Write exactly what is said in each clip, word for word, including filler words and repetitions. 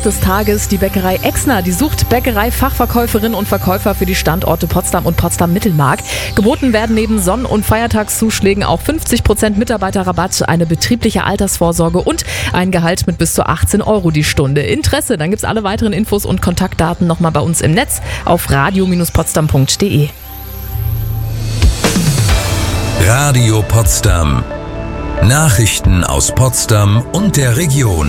des Tages. Die Bäckerei Exner, die sucht Bäckerei-Fachverkäuferinnen und Verkäufer für die Standorte Potsdam und Potsdam-Mittelmark. Geboten werden neben Sonn- und Feiertagszuschlägen auch fünfzig Prozent Mitarbeiterrabatt, eine betriebliche Altersvorsorge und ein Gehalt mit bis zu achtzehn Euro die Stunde. Interesse, dann gibt's alle weiteren Infos und Kontaktdaten nochmal bei uns im Netz auf radio Bindestrich potsdam punkt de. Radio Potsdam. Nachrichten aus Potsdam und der Region.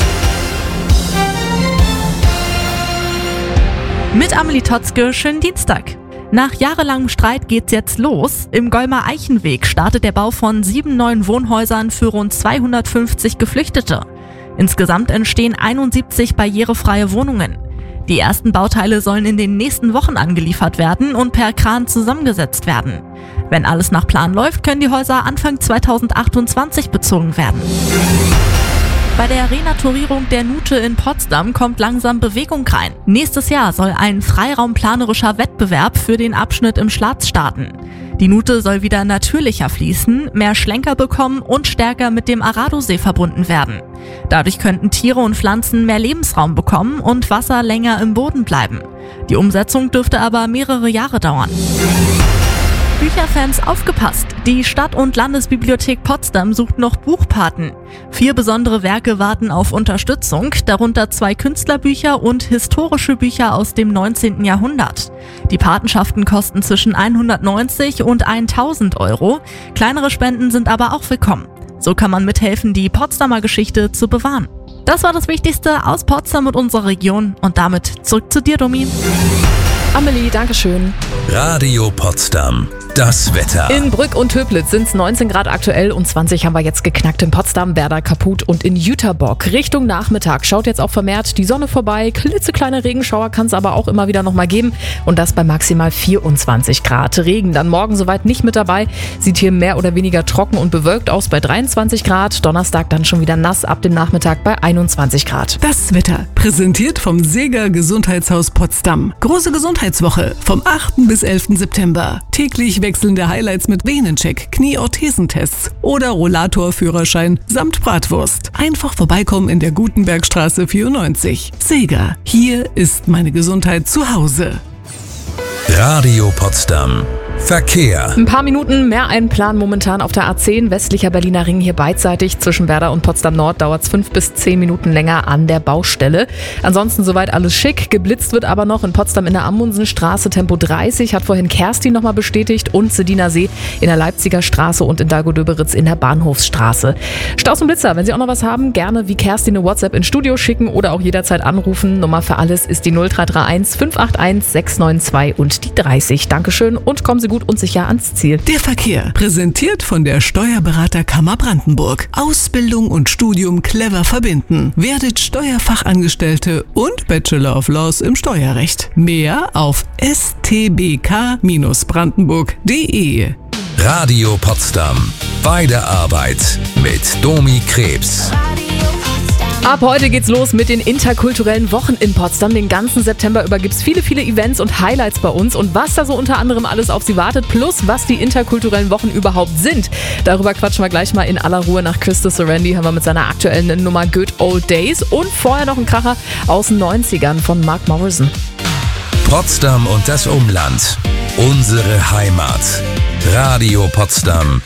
Mit Amelie Totzke, schönen Dienstag. Nach jahrelangem Streit geht's jetzt los. Im Golmer Eichenweg startet der Bau von sieben neuen Wohnhäusern für rund zweihundertfünfzig Geflüchtete. Insgesamt entstehen einundsiebzig barrierefreie Wohnungen. Die ersten Bauteile sollen in den nächsten Wochen angeliefert werden und per Kran zusammengesetzt werden. Wenn alles nach Plan läuft, können die Häuser Anfang zweitausendachtundzwanzig bezogen werden. Bei der Renaturierung der Nute in Potsdam kommt langsam Bewegung rein. Nächstes Jahr soll ein freiraumplanerischer Wettbewerb für den Abschnitt im Schlatz starten. Die Nute soll wieder natürlicher fließen, mehr Schlenker bekommen und stärker mit dem Aradosee verbunden werden. Dadurch könnten Tiere und Pflanzen mehr Lebensraum bekommen und Wasser länger im Boden bleiben. Die Umsetzung dürfte aber mehrere Jahre dauern. Bücherfans aufgepasst! Die Stadt- und Landesbibliothek Potsdam sucht noch Buchpaten. Vier besondere Werke warten auf Unterstützung, darunter zwei Künstlerbücher und historische Bücher aus dem neunzehnten Jahrhundert. Die Patenschaften kosten zwischen hundertneunzig und tausend Euro. Kleinere Spenden sind aber auch willkommen. So kann man mithelfen, die Potsdamer Geschichte zu bewahren. Das war das Wichtigste aus Potsdam und unserer Region. Und damit zurück zu dir, Domi. Amelie, Dankeschön. Radio Potsdam. Das Wetter. In Brück und Töplitz sind es neunzehn Grad aktuell und zwanzig haben wir jetzt geknackt in Potsdam, Werder, Kaput und in Jüterbock. Richtung Nachmittag schaut jetzt auch vermehrt die Sonne vorbei. Klitzekleine Regenschauer kann es aber auch immer wieder noch mal geben und das bei maximal vierundzwanzig Grad. Regen dann morgen soweit nicht mit dabei. Sieht hier mehr oder weniger trocken und bewölkt aus bei dreiundzwanzig Grad. Donnerstag dann schon wieder nass ab dem Nachmittag bei einundzwanzig Grad. Das Wetter präsentiert vom Seeger Gesundheitshaus Potsdam. Große Gesundheitswoche vom achten bis elften September. Täglich wechselnde Highlights mit Venencheck, Knieorthesentests oder Rollatorführerschein samt Bratwurst. Einfach vorbeikommen in der Gutenbergstraße vierundneunzig. Seeger, hier ist meine Gesundheit zu Hause. Radio Potsdam. Verkehr. Ein paar Minuten mehr Einplan momentan auf der A zehn, westlicher Berliner Ring hier beidseitig. Zwischen Werder und Potsdam Nord dauert es fünf bis zehn Minuten länger an der Baustelle. Ansonsten soweit alles schick. Geblitzt wird aber noch in Potsdam in der Amundsenstraße Tempo dreißig, hat vorhin Kerstin nochmal bestätigt, und Sediner See in der Leipziger Straße und in Dago-Döberitz in der Bahnhofsstraße. Staus und Blitzer, wenn Sie auch noch was haben, gerne wie Kerstin eine WhatsApp ins Studio schicken oder auch jederzeit anrufen. Nummer für alles ist die null drei drei eins fünf acht eins sechs neun zwei und die dreißig. Dankeschön und kommen Sie gut und sicher ans Ziel. Der Verkehr, präsentiert von der Steuerberaterkammer Brandenburg. Ausbildung und Studium clever verbinden. Werdet Steuerfachangestellte und Bachelor of Laws im Steuerrecht. Mehr auf s t b k Bindestrich brandenburg punkt de. Radio Potsdam. Bei der Arbeit mit Domi Krebs. Ab heute geht's los mit den interkulturellen Wochen in Potsdam. Den ganzen September über gibt's viele, viele Events und Highlights bei uns. Und was da so unter anderem alles auf Sie wartet, plus was die interkulturellen Wochen überhaupt sind, darüber quatschen wir gleich mal in aller Ruhe. Nach Christus Serendi haben wir mit seiner aktuellen Nummer Good Old Days und vorher noch ein Kracher aus den neunzigern von Mark Morrison. Potsdam und das Umland. Unsere Heimat. Radio Potsdam.